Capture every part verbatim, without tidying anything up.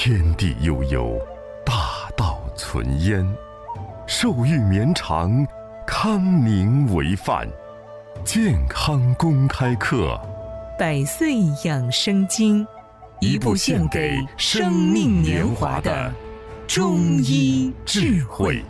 天地悠悠，大道存焉。寿欲绵长，康宁为范。健康公开课， 百岁养生经，一部献给生命年华的中医智慧。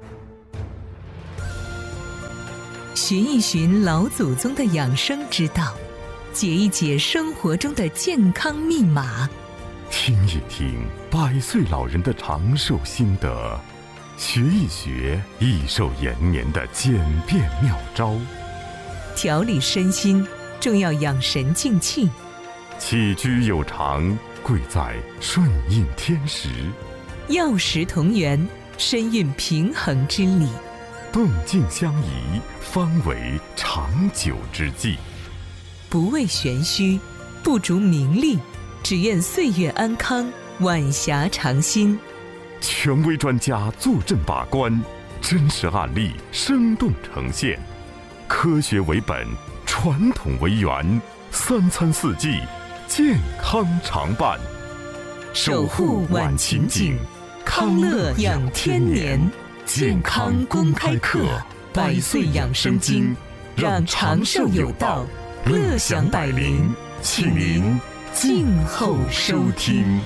寻一寻老祖宗的养生之道，解一解生活中的健康密码， 听一听百岁老人的长寿心得，学一学益寿延年的简便妙招。 调理身心，重要养神静气。 起居有常，贵在顺应天时。 药食同源，身运平衡之理。 动静相宜，方为长久之计。 不为玄虚，不逐名利，只愿岁月安康，晚霞长新。 权威专家坐镇把关，真实案例生动呈现。科学为本，传统为源，三餐四季，健康常伴。 守护晚晴景，康乐养天年。健康公开课，百岁养生经，让长寿有道，乐享百龄，请您静候收听。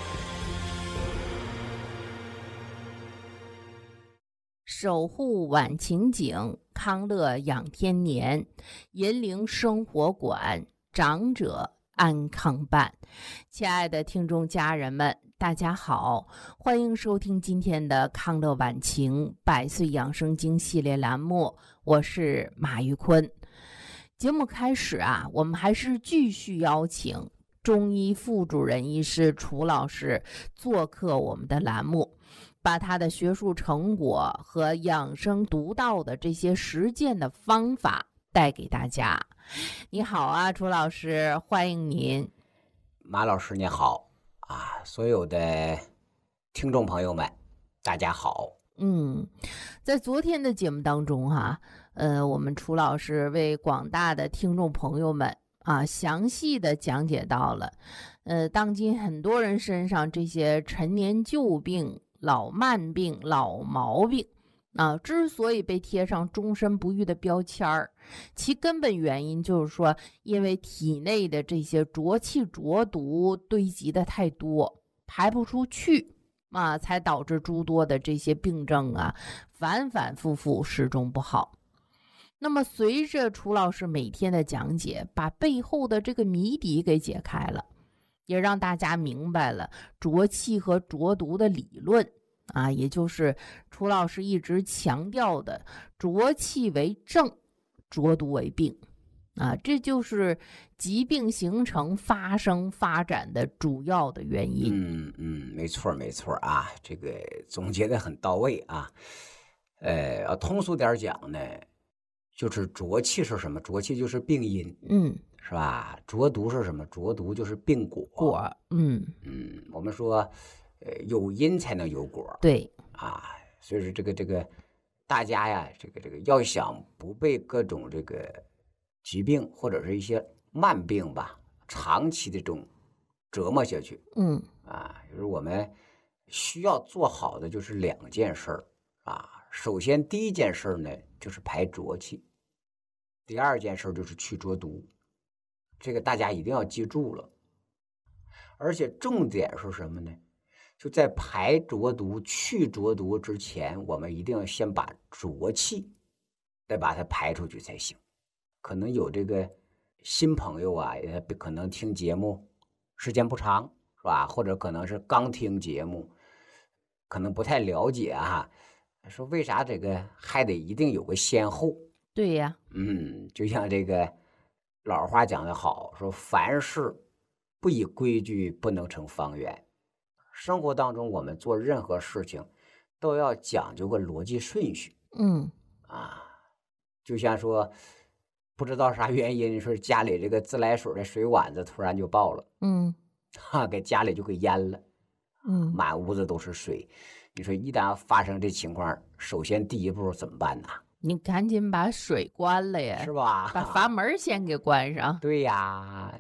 守护晚晴景，康乐养天年，银铃生活馆，长者安康伴。亲爱的听众家人们，大家好，欢迎收听今天的康乐晚晴百岁养生经系列栏目，我是马玉坤。节目开始啊，我们还是继续邀请中医副主任医师楚老师做客我们的栏目，把他的学术成果和养生独到的这些实践的方法带给大家。你好啊，楚老师，欢迎您。 马老师你好啊，所有的听众朋友们大家好。 嗯，在昨天的节目当中哈、啊，呃，我们楚老师为广大的听众朋友们啊，详细的讲解到了，呃，当今很多人身上这些陈年旧病、老慢病、老毛病啊，之所以被贴上终身不愈的标签儿，其根本原因就是说，因为体内的这些浊气浊毒堆积的太多，排不出去啊，才导致诸多的这些病症啊，反反复复，始终不好。那么随着楚老师每天的讲解，把背后的这个谜底给解开了，也让大家明白了浊气和浊毒的理论啊，也就是楚老师一直强调的浊气为正，浊毒为病啊，这就是疾病形成、发生、发展的主要的原因。 嗯嗯，没错没错啊，这个总结的很到位啊。呃，通俗点讲呢，就是浊气是什么？浊气就是病因， 嗯， 是吧？浊毒是什么？浊毒就是病果。 果，嗯嗯，我们说，呃，有因才能有果。 对啊，所以说这个这个大家呀，这个这个要想不被各种这个疾病或者是一些慢病吧，长期的这种折磨下去， 嗯啊，就是我们需要做好的就是两件事儿啊。首先第一件事呢就是排浊气，第二件事就是去浊毒，这个大家一定要记住了。而且重点是什么呢？就在排浊毒、去浊毒之前，我们一定要先把浊气得把它排出去才行。可能有这个新朋友啊，也可能听节目时间不长，是吧？或者可能是刚听节目，可能不太了解啊。说为啥这个还得一定有个先后？ 对呀， 嗯，就像这个老话讲得好，说凡事不以规矩，不能成方圆。生活当中我们做任何事情都要讲究个逻辑顺序。 嗯啊，就像说不知道啥原因，说家里这个自来水的水碗子突然就爆了， 嗯哈，给家里就给淹了， 嗯， 满屋子都是水。你说一旦发生这情况，首先第一步怎么办呢？ 你赶紧把水关了呀， 是吧？ 把阀门先给关上。 对呀，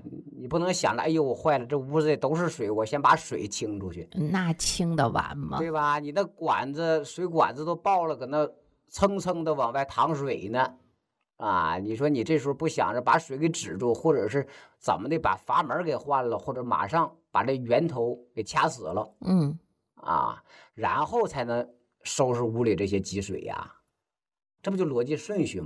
你不能想着，哎呦，我坏了，这屋子里都是水，我先把水清出去， 那清得完吗？ 对吧？你那管子水管子都爆了，搁那蹭蹭的往外淌水呢，啊，你说你这时候不想着把水给止住，或者是怎么的把阀门给换了，或者马上把这源头给掐死了， 嗯， 啊，然后才能收拾屋里这些积水呀，这不就逻辑顺序吗？